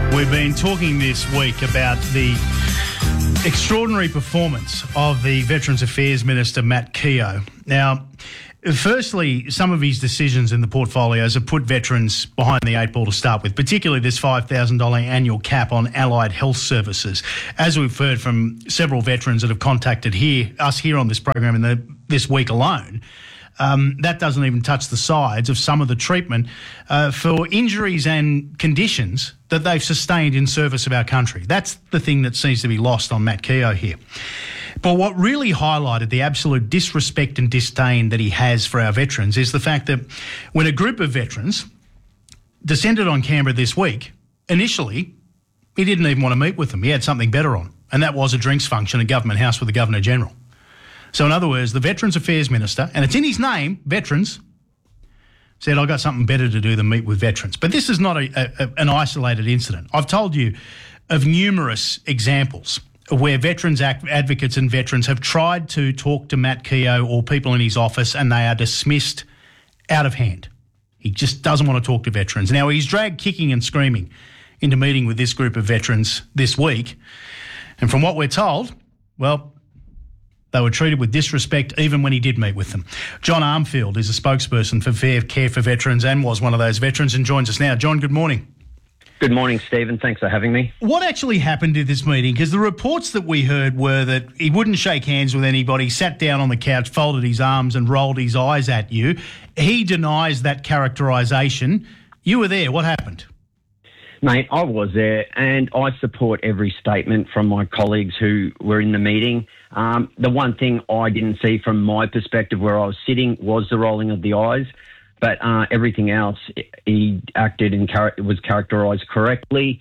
We've been talking this week about the extraordinary performance of the Veterans Affairs Minister, Matt Keogh. Now, firstly, some of his decisions in the portfolios have put veterans behind the eight ball to start with, particularly this $5,000 annual cap on allied health services. As we've heard from several veterans that have contacted us here on this program this week alone, that doesn't even touch the sides of some of the treatment for injuries and conditions that they've sustained in service of our country. That's the thing that seems to be lost on Matt Keogh here. But what really highlighted the absolute disrespect and disdain that he has for our veterans is the fact that when a group of veterans descended on Canberra this week, initially he didn't even want to meet with them. He had something better on, and that was a drinks function at Government House with the Governor-General. So in other words, the Veterans Affairs Minister, and it's in his name, veterans, said, I've got something better to do than meet with veterans. But this is not an isolated incident. I've told you of numerous examples where veterans advocates and veterans have tried to talk to Matt Keogh or people in his office and they are dismissed out of hand. He just doesn't want to talk to veterans. Now, he's dragged kicking and screaming into meeting with this group of veterans this week. And from what we're told, well, they were treated with disrespect even when he did meet with them. John Armfield is a spokesperson for Fair Care for Veterans and was one of those veterans and joins us now. John, good morning. Good morning, Stephen. Thanks for having me. What actually happened at this meeting? Because the reports that we heard were that he wouldn't shake hands with anybody, sat down on the couch, folded his arms and rolled his eyes at you. He denies that characterisation. You were there. What happened? Mate, I was there and I support every statement from my colleagues who were in the meeting. The one thing I didn't see from my perspective where I was sitting was the rolling of the eyes, but everything else, he acted and was characterised correctly.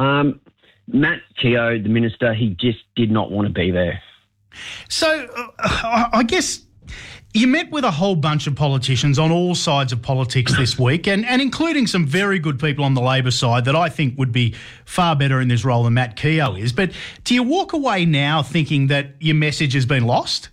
Matt Keogh, the minister, he just did not want to be there. So I guess you met with a whole bunch of politicians on all sides of politics this week, and including some very good people on the Labor side that I think would be far better in this role than Matt Keogh is. But do you walk away now thinking that your message has been lost?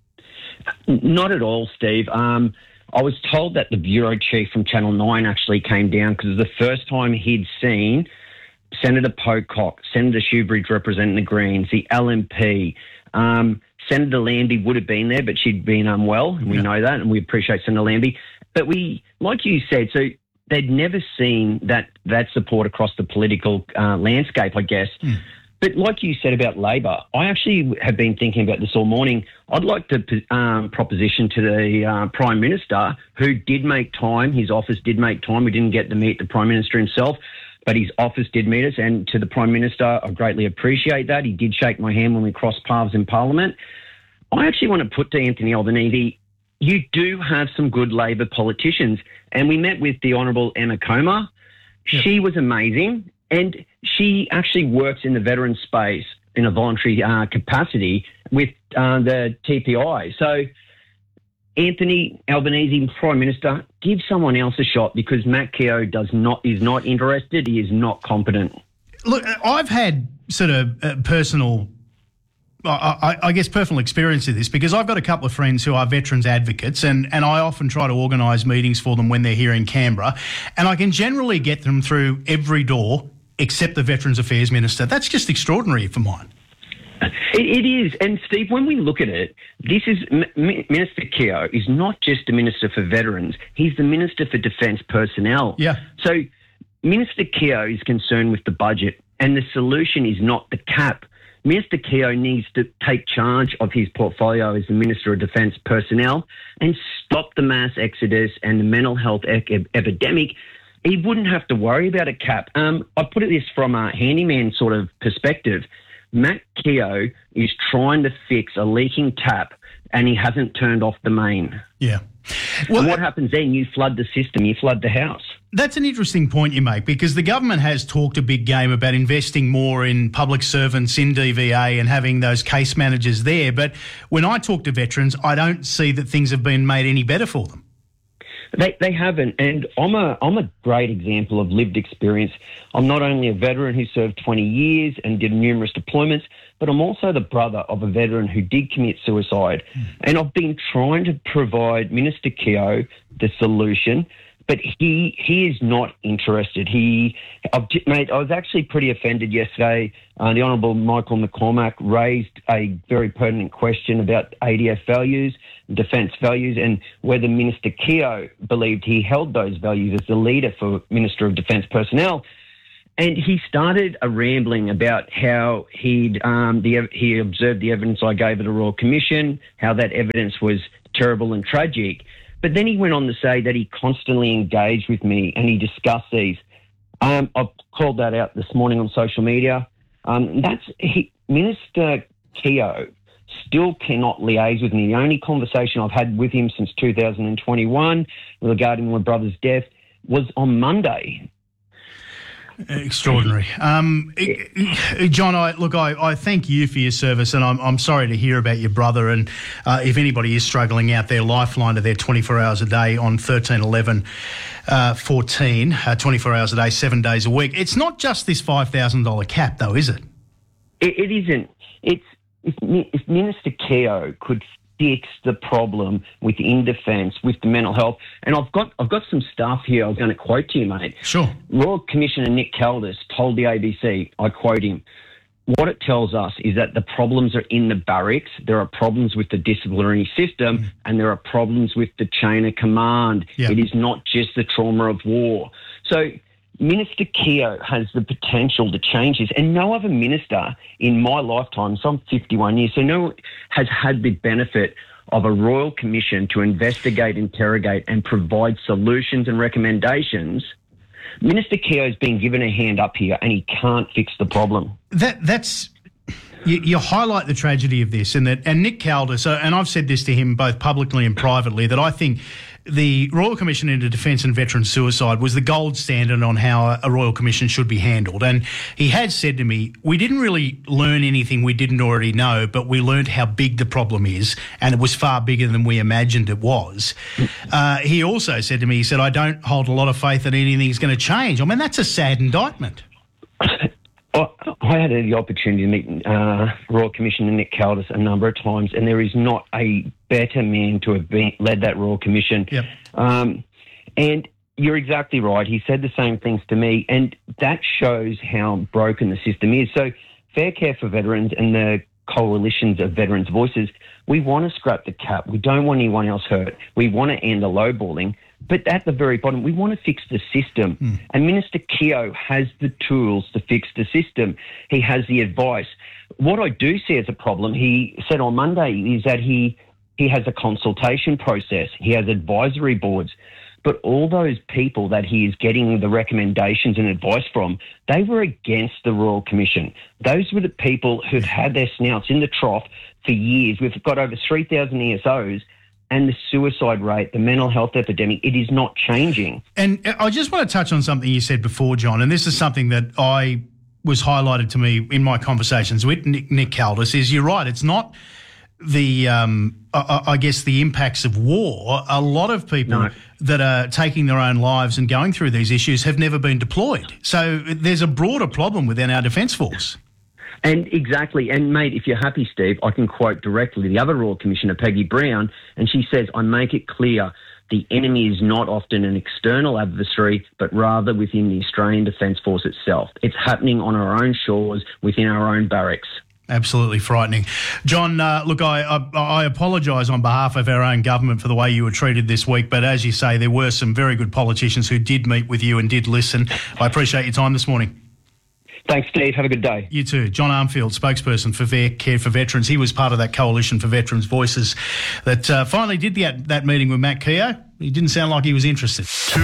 Not at all, Steve. I was told that the bureau chief from Channel 9 actually came down because it was the first time he'd seen Senator Pocock, Senator Shoebridge representing the Greens, the LNP, Senator Lambie would have been there, but she'd been unwell, and we know that, and we appreciate Senator Lambie. But we, like you said, so they'd never seen that support across the political landscape, I guess. But like you said about Labor, I actually have been thinking about this all morning. I'd like to proposition to the Prime Minister, who did make time, his office did make time. We didn't get to meet the Prime Minister himself, but his office did meet us. And to the Prime Minister, I greatly appreciate that. He did shake my hand when we crossed paths in Parliament. I actually want to put to Anthony Albanese, you do have some good Labor politicians. And we met with the Honourable Emma Comer. Yep. She was amazing. And she actually works in the veteran space in a voluntary capacity with the TPI. So, Anthony Albanese, Prime Minister, give someone else a shot because Matt Keogh is not interested. He is not competent. Look, I've had sort of personal experience of this because I've got a couple of friends who are veterans advocates and I often try to organise meetings for them when they're here in Canberra, and I can generally get them through every door except the Veterans Affairs Minister. That's just extraordinary for mine. It is. And, Steve, when we look at it, this is Minister Keogh is not just a minister for veterans. He's the Minister for Defence Personnel. Yeah. So Minister Keogh is concerned with the budget, and the solution is not the cap. Minister Keogh needs to take charge of his portfolio as the Minister of Defence Personnel and stop the mass exodus and the mental health epidemic. He wouldn't have to worry about a cap. I put it this from a handyman sort of perspective. Matt Keogh is trying to fix a leaking tap and he hasn't turned off the main. Yeah. Well, and what happens then? You flood the system, you flood the house. That's an interesting point you make because the government has talked a big game about investing more in public servants in DVA and having those case managers there. But when I talk to veterans, I don't see that things have been made any better for them. They haven't, and I'm a great example of lived experience. I'm not only a veteran who served 20 years and did numerous deployments, but I'm also the brother of a veteran who did commit suicide. And I've been trying to provide Minister Keogh the solution but he is not interested. Mate, I was actually pretty offended yesterday. The Honourable Michael McCormack raised a very pertinent question about ADF values, defence values, and whether Minister Keogh believed he held those values as the leader for Minister of Defence personnel. And he started a rambling about how he observed the evidence I gave at the Royal Commission, how that evidence was terrible and tragic. But then he went on to say that he constantly engaged with me and he discussed these. I've called that out this morning on social media. Minister Keogh still cannot liaise with me. The only conversation I've had with him since 2021 regarding my brother's death was on Monday. Extraordinary. John, I thank you for your service, and I'm sorry to hear about your brother. And if anybody is struggling out there, Lifeline to their 24 hours a day on 13 11 14, 24 hours a day, 7 days a week. It's not just this $5,000 cap, though, is it? It isn't. If Minister Keogh could fix the problem within defence, with the mental health. And I've got some stuff here I was going to quote to you, mate. Sure. Royal Commissioner Nick Caldis told the ABC, I quote him, what it tells us is that the problems are in the barracks, there are problems with the disciplinary system, and there are problems with the chain of command. Yep. It is not just the trauma of war. So Minister Keogh has the potential to change this, and no other minister in my lifetime, so I'm 51 years, so no one has had the benefit of a Royal Commission to investigate, interrogate and provide solutions and recommendations. Minister Keogh's been given a hand up here and he can't fix the problem. You highlight the tragedy of this, and Nick Caldis, and I've said this to him both publicly and privately, that I think the Royal Commission into Defence and Veteran Suicide was the gold standard on how a Royal Commission should be handled. And he had said to me, we didn't really learn anything we didn't already know, but we learned how big the problem is, and it was far bigger than we imagined it was. He also said to me, he said, I don't hold a lot of faith that anything's going to change. I mean, that's a sad indictment. I had the opportunity to meet Royal Commissioner Nick Caldis a number of times, and there is not a better man to have led that Royal Commission. Yep. And you're exactly right. He said the same things to me, and that shows how broken the system is. So Fair Care for Veterans and the coalitions of veterans' voices, we want to scrap the cap. We don't want anyone else hurt. We want to end the lowballing. But at the very bottom, we want to fix the system. And Minister Keogh has the tools to fix the system. He has the advice. What I do see as a problem, he said on Monday, is that he has a consultation process. He has advisory boards. But all those people that he is getting the recommendations and advice from, they were against the Royal Commission. Those were the people who've had their snouts in the trough for years. We've got over 3,000 ESOs. And the suicide rate, the mental health epidemic, it is not changing. And I just want to touch on something you said before, John, and this is something that I was highlighted to me in my conversations with Nick Caldis, is you're right, it's not the, I guess, the impacts of war. A lot of people that are taking their own lives and going through these issues have never been deployed. So there's a broader problem within our Defence Force. And exactly. And, mate, if you're happy, Steve, I can quote directly the other Royal Commissioner, Peggy Brown, and she says, I make it clear the enemy is not often an external adversary, but rather within the Australian Defence Force itself. It's happening on our own shores, within our own barracks. Absolutely frightening. John, look, I apologise on behalf of our own government for the way you were treated this week, but as you say, there were some very good politicians who did meet with you and did listen. I appreciate your time this morning. Thanks, Steve. Have a good day. You too. John Armfield, spokesperson for Fair Care for Veterans. He was part of that Coalition for Veterans Voices that finally did that meeting with Matt Keogh. He didn't sound like he was interested.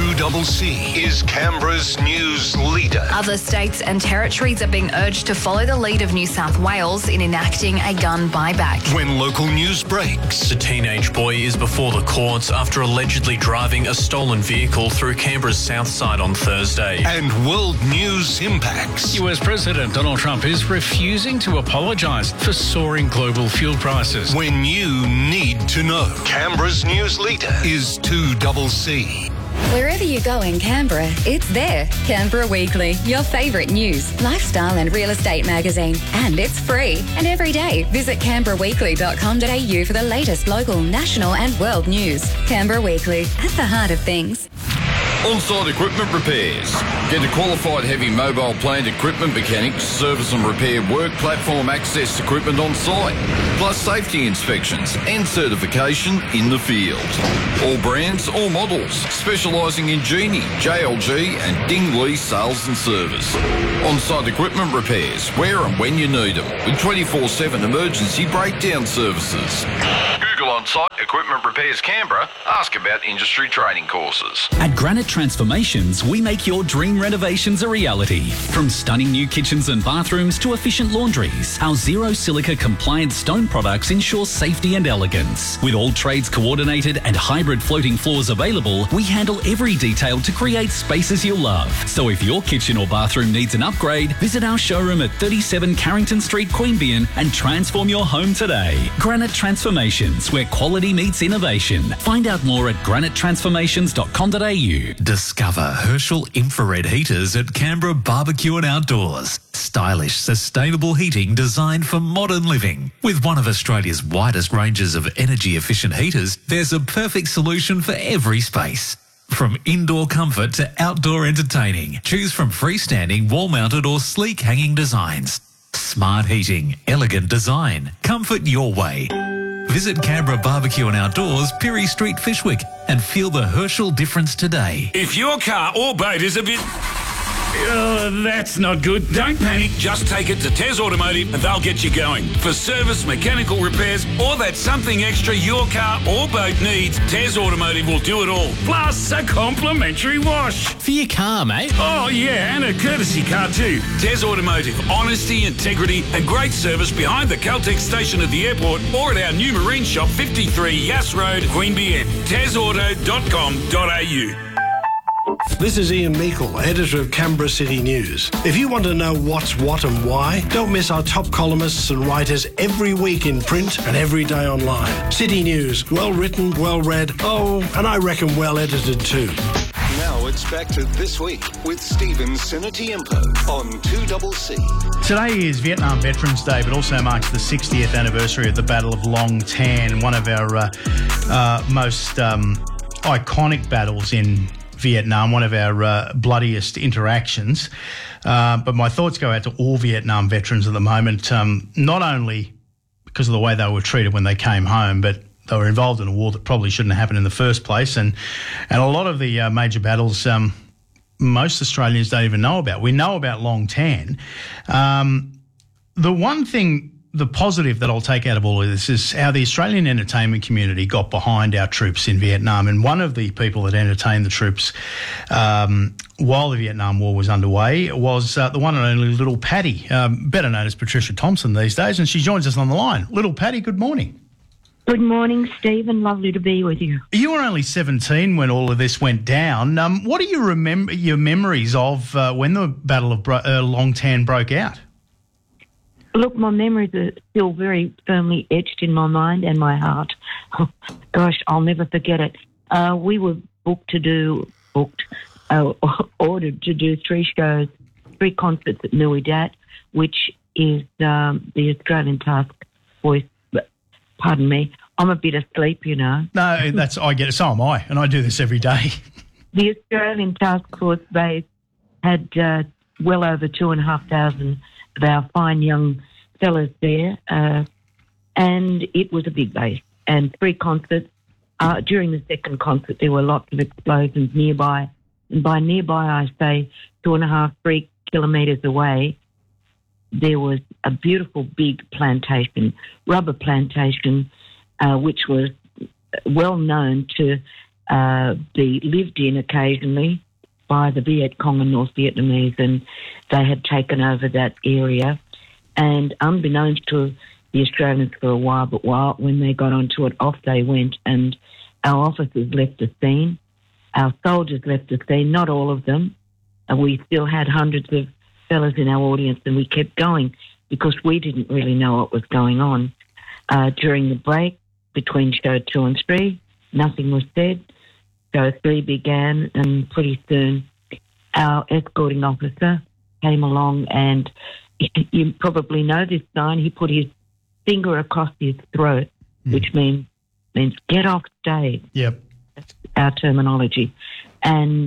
2CC is Canberra's news leader. Other states and territories are being urged to follow the lead of New South Wales in enacting a gun buyback. When local news breaks. The teenage boy is before the courts after allegedly driving a stolen vehicle through Canberra's south side on Thursday. And world news impacts. US President Donald Trump is refusing to apologise for soaring global fuel prices. When you need to know. Canberra's news leader is 2CC. Wherever you go in Canberra, it's there. Canberra Weekly, your favourite news, lifestyle and real estate magazine. And it's free. And every day, visit canberraweekly.com.au for the latest local, national and world news. Canberra Weekly, at the heart of things. On-site equipment repairs. Get a qualified heavy mobile plant equipment mechanic to service and repair work platform access equipment on site, plus safety inspections and certification in the field. All brands, all models, specialising in Genie, JLG and Ding Lee sales and service. On-site equipment repairs, where and when you need them, with 24/7 emergency breakdown services. Google On-Site Equipment Repairs Canberra. Ask about industry training courses. At Granite Transformations, we make your dream renovations a reality. From stunning new kitchens and bathrooms to efficient laundries, our zero silica compliant stone products ensure safety and elegance. With all trades coordinated and hybrid floating floors available, we handle every detail to create spaces you'll love. So if your kitchen or bathroom needs an upgrade, visit our showroom at 37 Carrington Street, Queanbeyan and transform your home today. Granite Transformations, where quality meets innovation. Find out more at granitetransformations.com.au. Discover Herschel infrared heaters at Canberra Barbecue and Outdoors. Stylish, sustainable heating designed for modern living. With one of Australia's widest ranges of energy-efficient heaters, there's a perfect solution for every space. From indoor comfort to outdoor entertaining, choose from freestanding, wall-mounted or sleek hanging designs. Smart heating, elegant design, comfort your way. Visit Canberra Barbecue and Outdoors, Pirie Street, Fishwick, and feel the Herschel difference today. If your car or boat is a bit... that's not good. Don't panic. Just take it to Tez Automotive and they'll get you going. For service, mechanical repairs, or that something extra your car or boat needs, Tez Automotive will do it all. Plus a complimentary wash. For your car, mate. Oh, yeah, and a courtesy car too. Tez Automotive. Honesty, integrity and great service behind the Caltex station at the airport or at our new marine shop, 53 Yass Road, Queanbeyan. tezauto.com.au. This is Ian Meikle, editor of Canberra City News. If you want to know what's what and why, don't miss our top columnists and writers every week in print and every day online. City News, well written, well read, and I reckon well edited too. Now it's back to This Week with Stephen Sinatiempo on 2CC. Today is Vietnam Veterans Day, but also marks the 60th anniversary of the Battle of Long Tan, one of our most iconic battles in Vietnam, one of our bloodiest interactions. But my thoughts go out to all Vietnam veterans at the moment, not only because of the way they were treated when they came home, but they were involved in a war that probably shouldn't have happened in the first place. And a lot of the major battles, most Australians don't even know about. We know about Long Tan. The one thing, the positive that I'll take out of all of this is how the Australian entertainment community got behind our troops in Vietnam. And one of the people that entertained the troops while the Vietnam War was underway was the one and only Little Patty, better known as Patricia Thompson these days. And she joins us on the line. Little Patty, good morning. Good morning, Stephen. Lovely to be with you. You were only 17 when all of this went down. What do you remember, your memories of when the Battle of Long Tan broke out? Look, my memories are still very firmly etched in my mind and my heart. Oh, gosh, I'll never forget it. We were ordered to do 3 shows, 3 concerts at Nui Dat, which is the Australian Task Force. Pardon me, I'm a bit asleep, you know. No, I get it. So am I, and I do this every day. The Australian Task Force base had well over 2,500 of our fine young fellas there, and it was a big base. And 3 concerts. During the second concert, there were lots of explosions nearby. And by nearby, I say 2.5-3 kilometres away, there was a beautiful big plantation, rubber plantation, which was well known to be lived in occasionally by the Viet Cong and North Vietnamese, and they had taken over that area. And unbeknownst to the Australians for a while, but when they got onto it, off they went, and our officers left the scene. Our soldiers left the scene, not all of them. We still had hundreds of fellas in our audience, and we kept going because we didn't really know what was going on. During the break between show 2 and 3, nothing was said. Show 3 began, and pretty soon our escorting officer came along, and you probably know this sign. He put his finger across his throat, which means get off stage. Yep. That's our terminology. And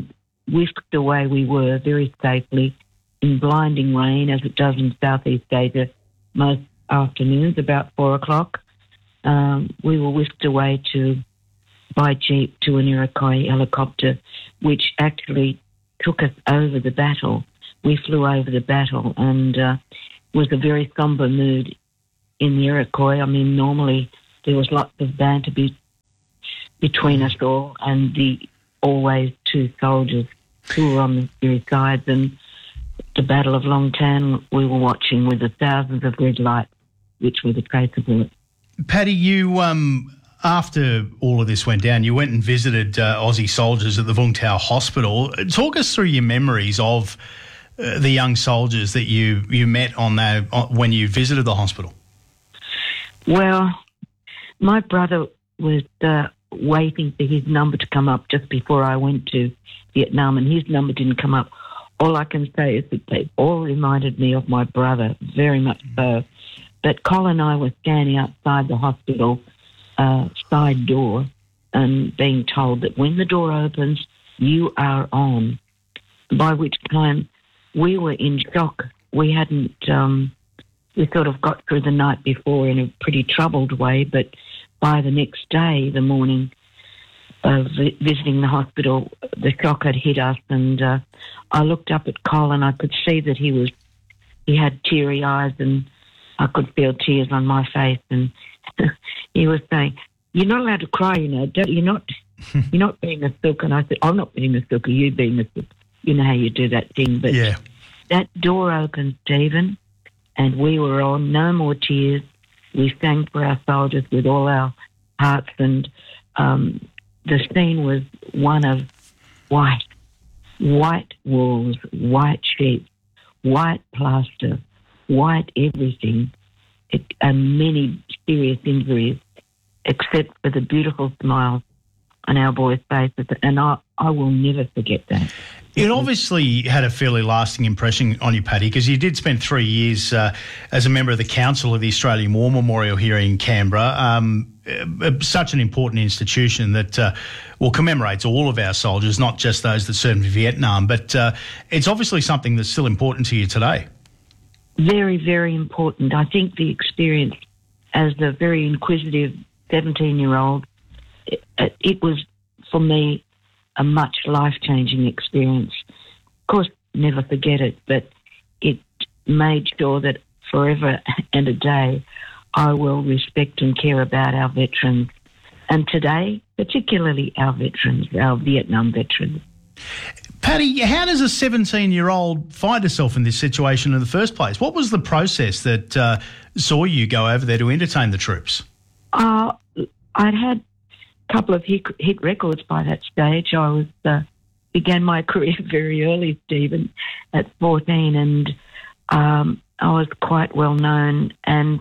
whisked away we were very safely in blinding rain, as it does in Southeast Asia most afternoons, about 4 o'clock. We were whisked away by jeep to an Iroquois helicopter, which actually took us over the battle. We flew over the battle, and was a very sombre mood in the Iroquois. I mean, normally there was lots of banter between us all and the always two soldiers who were on the three sides. And the Battle of Long Tan we were watching with the thousands of red lights, which were the tracer bullets. Paddy, you, after all of this went down, you went and visited Aussie soldiers at the Vung Tau Hospital. Talk us through your memories of the young soldiers that you met when you visited the hospital. Well, my brother was waiting for his number to come up just before I went to Vietnam, and his number didn't come up. All I can say is that they all reminded me of my brother, very much so. But Colin and I were standing outside the hospital side door and being told that when the door opens, you are on, by which time we were in shock. We hadn't... we sort of got through the night before in a pretty troubled way, but by the next day, the morning of visiting the hospital, the shock had hit us, and I looked up at Colin. I could see that he had teary eyes, and I could feel tears on my face, and he was saying, "You're not allowed to cry, you know. You're not being a sook." And I said, "I'm not being a sook. You being a sook. You know how you do that thing." But that door opened, Stephen, and we were on. No more tears. We sang for our soldiers with all our hearts, and the scene was one of white walls, white sheets, white plaster, white everything, and many serious injuries, except for the beautiful smile on our boys' faces. And I will never forget that. It obviously had a fairly lasting impression on you, Paddy, because you did spend 3 years as a member of the Council of the Australian War Memorial here in Canberra, such an important institution that commemorates all of our soldiers, not just those that served in Vietnam. But it's obviously something that's still important to you today. Very, very important. I think the experience as a very inquisitive 17-year-old, it was, for me, a much life-changing experience. Of course, never forget it, but it made sure that forever and a day I will respect and care about our veterans. And today, particularly our veterans, our Vietnam veterans. Paddy, how does a 17-year-old find herself in this situation in the first place? What was the process that saw you go over there to entertain the troops? I'd had a couple of hit records by that stage. I was began my career very early, Stephen, at 14, and I was quite well known. And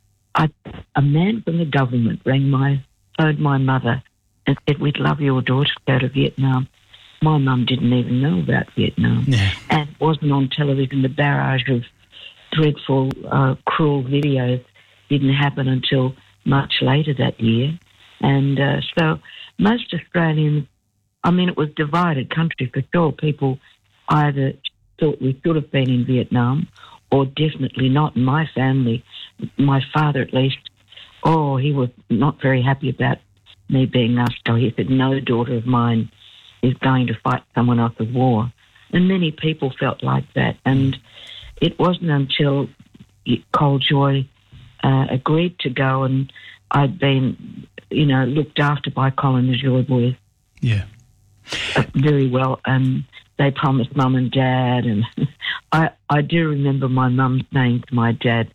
a man from the government phoned my mother and said, "We'd love your daughter to go to Vietnam." My mum didn't even know about Vietnam, and wasn't on television. The barrage of dreadful, cruel videos didn't happen until much later that year. And so most Australians, I mean, it was divided country for sure. People either thought we should have been in Vietnam or definitely not. In my family, my father at least, he was not very happy about me being asked to go. He said, "No daughter of mine is going to fight someone else's war." And many people felt like that. And it wasn't until Cold Joy agreed to go, and I'd been, looked after by Colin and Joy boys. Yeah. Very well. And they promised Mum and Dad. And I do remember my mum saying to my dad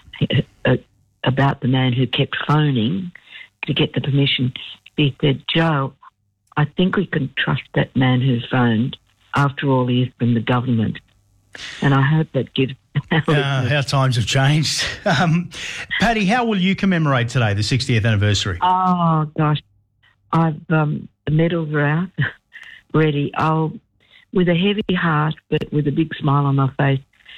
about the man who kept phoning to get the permission. She said, "Joe, I think we can trust that man who phoned. After all, he is from the government." And I hope that gives... how times have changed. Paddy, how will you commemorate today, the 60th anniversary? Oh, gosh. The medals are out, ready. With a heavy heart, but with a big smile on my face.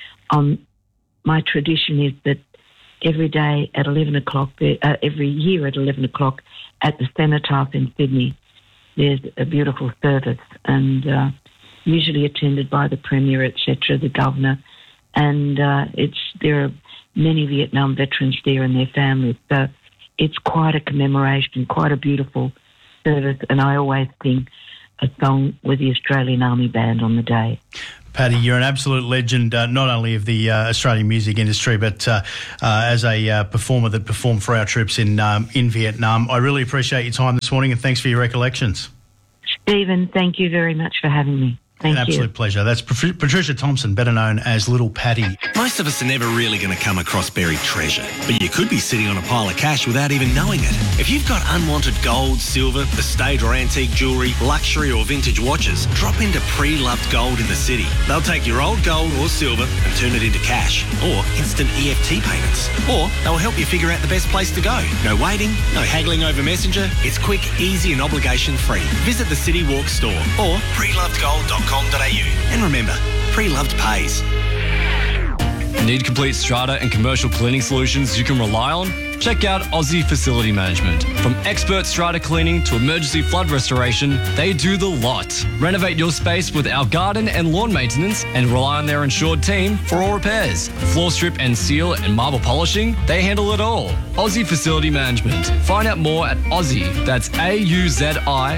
My tradition is that every day at 11 o'clock, every year at 11 o'clock at the Cenotaph in Sydney, there's a beautiful service, and usually attended by the Premier, etc., the Governor, and there are many Vietnam veterans there and their families. So it's quite a commemoration, quite a beautiful service, and I always sing a song with the Australian Army Band on the day. Paddy, you're an absolute legend, not only of the Australian music industry, but as a performer that performed for our troops in Vietnam. I really appreciate your time this morning, and thanks for your recollections. Stephen, thank you very much for having me. Thank you. An absolute pleasure. That's Patricia Thompson, better known as Little Paddy. Most of us are never really going to come across buried treasure, but you could be sitting on a pile of cash without even knowing it. If you've got unwanted gold, silver, estate or antique jewellery, luxury or vintage watches, drop into Pre-Loved Gold in the city. They'll take your old gold or silver and turn it into cash or instant EFT payments. Or they'll help you figure out the best place to go. No waiting, no haggling over Messenger. It's quick, easy and obligation free. Visit the City Walk store or prelovedgold.com. And remember, Pre-Loved pays. Need complete strata and commercial cleaning solutions you can rely on? Check out Aussie Facility Management. From expert strata cleaning to emergency flood restoration, they do the lot. Renovate your space with our garden and lawn maintenance and rely on their insured team for all repairs. Floor strip and seal and marble polishing, they handle it all. Aussie Facility Management. Find out more at Aussie, that's AUZI,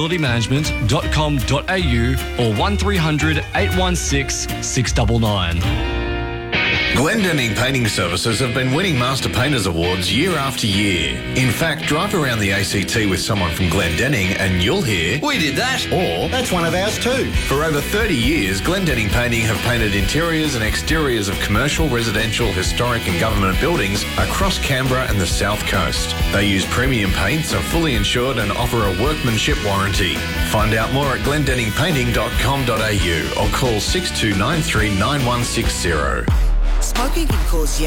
facilitymanagement.com.au or 1300 816 699. Glendinning Painting Services have been winning Master Painters Awards year after year. In fact, drive around the ACT with someone from Glendinning and you'll hear, "We did that," or "That's one of ours too." For over 30 years, Glendinning Painting have painted interiors and exteriors of commercial, residential, historic and government buildings across Canberra and the South Coast. They use premium paints, are fully insured and offer a workmanship warranty. Find out more at glendenningpainting.com.au or call 6293 9160. Smoking can cause